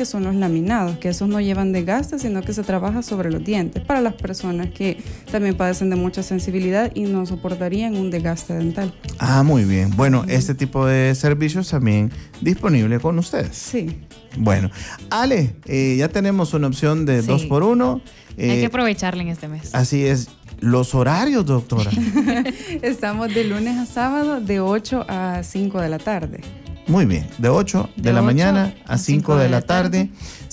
que son los laminados, que esos no llevan desgaste, sino que se trabaja sobre los dientes, para las personas que también padecen de mucha sensibilidad y no soportarían un desgaste dental. Ah, muy bien. Bueno, este tipo de servicios también disponible con ustedes. Sí. Bueno, Ale, ya tenemos una opción de 2x1. Hay que aprovecharla en este mes. Así es. Los horarios, doctora. Estamos de lunes a sábado de 8 a 5 de la tarde. Muy bien, de 8 de la mañana a 5 de la tarde,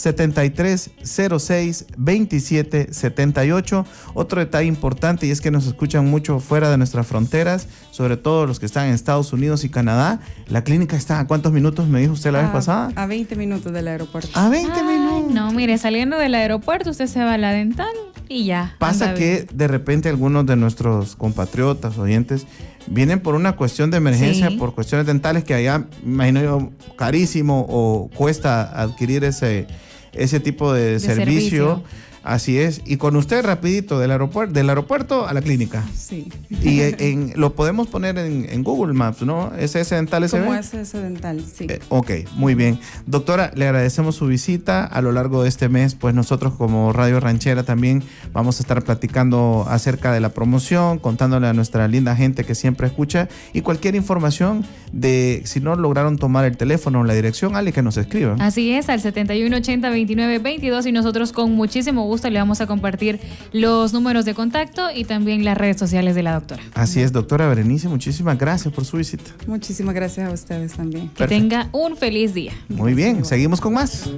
7306-2778. Otro detalle importante, y es que nos escuchan mucho fuera de nuestras fronteras, sobre todo los que están en Estados Unidos y Canadá. La clínica está a ¿cuántos minutos me dijo usted la vez pasada? A 20 minutos del aeropuerto. A 20 minutos. No, mire, saliendo del aeropuerto usted se va a la dental y ya. Pasa que de repente algunos de nuestros compatriotas, oyentes, vienen por una cuestión de emergencia, por cuestiones dentales que allá, imagino yo, carísimo o cuesta adquirir ese tipo de servicio. Así es. Y con usted rapidito, del aeropuerto a la clínica. Sí. Y lo podemos poner en Google Maps, ¿no? SS Dental SB. Como SS Dental, sí. Ok, muy bien. Doctora, le agradecemos su visita. A lo largo de este mes, pues nosotros como Radio Ranchera también vamos a estar platicando acerca de la promoción, contándole a nuestra linda gente que siempre escucha, y cualquier información de si no lograron tomar el teléfono o la dirección, Ale, que nos escriban. Así es, al 7180-2922, y nosotros con muchísimo gusto le vamos a compartir los números de contacto y también las redes sociales de la doctora. Así es, doctora Berenice, muchísimas gracias por su visita. Muchísimas gracias a ustedes también. Que tenga un feliz día. Muy bien, seguimos con más.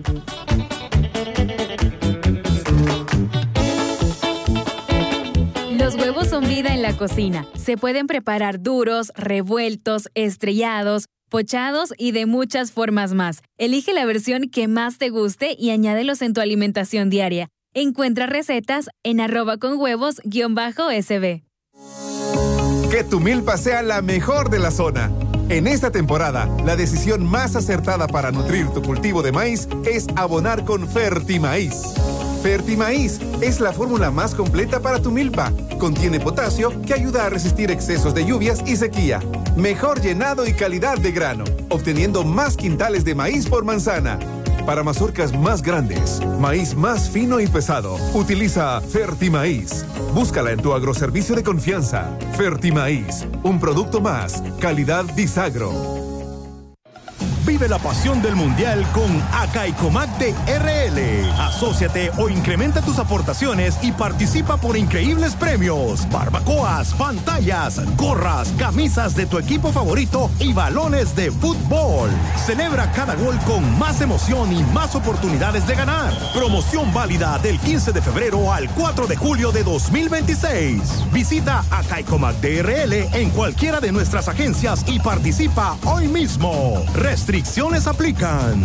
Los huevos son vida en la cocina. Se pueden preparar duros, revueltos, estrellados, pochados y de muchas formas más. Elige la versión que más te guste y añádelos en tu alimentación diaria. Encuentra recetas en @conhuevos_sb. Que tu milpa sea la mejor de la zona. En esta temporada, la decisión más acertada para nutrir tu cultivo de maíz es abonar con Fertimaíz. Fertimaíz es la fórmula más completa para tu milpa. Contiene potasio que ayuda a resistir excesos de lluvias y sequía. Mejor llenado y calidad de grano, obteniendo más quintales de maíz por manzana. Para mazorcas más grandes, maíz más fino y pesado, utiliza Fertimaíz. Búscala en tu agroservicio de confianza. Fertimaíz, un producto más. Calidad Disagro. Vive la pasión del Mundial con Acaicomac de RL. Asóciate o incrementa tus aportaciones y participa por increíbles premios. Barbacoas, pantallas, gorras, camisas de tu equipo favorito y balones de fútbol. Celebra cada gol con más emoción y más oportunidades de ganar. Promoción válida del 15 de febrero al 4 de julio de 2026. Visita Acaicomac de RL en cualquiera de nuestras agencias y participa hoy mismo. Restricciones aplican.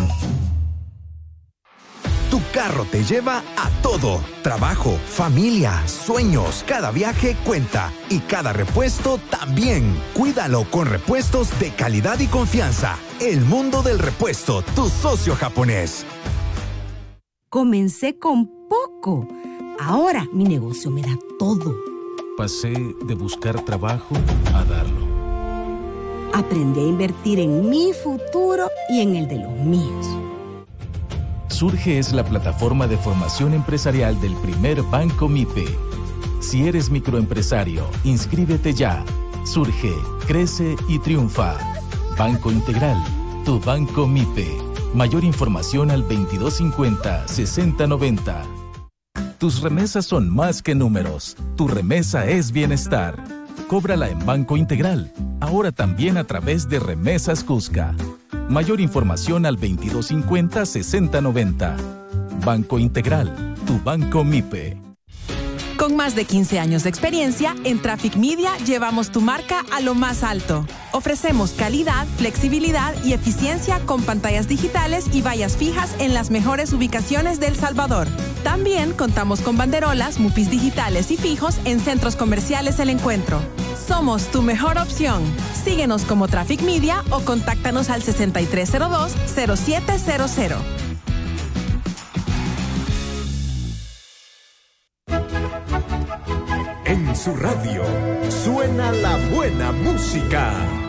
Tu carro te lleva a todo. Trabajo, familia, sueños. Cada viaje cuenta y cada repuesto también. Cuídalo con repuestos de calidad y confianza. El mundo del repuesto, tu socio japonés. Comencé con poco. Ahora mi negocio me da todo. Pasé de buscar trabajo a darlo. Aprendí a invertir en mi futuro y en el de los míos. Surge es la plataforma de formación empresarial del primer Banco MIPE. Si eres microempresario, inscríbete ya. Surge, crece y triunfa. Banco Integral, tu Banco MIPE. Mayor información al 2250-6090. Tus remesas son más que números. Tu remesa es bienestar. Cóbrala en Banco Integral, ahora también a través de Remesas Cusca. Mayor información al 2250-6090. Banco Integral, tu Banco MIPE. Con más de 15 años de experiencia, en Traffic Media llevamos tu marca a lo más alto. Ofrecemos calidad, flexibilidad y eficiencia con pantallas digitales y vallas fijas en las mejores ubicaciones de El Salvador. También contamos con banderolas, mupis digitales y fijos en centros comerciales El Encuentro. Somos tu mejor opción. Síguenos como Traffic Media o contáctanos al 6302-0700. En su radio suena la buena música.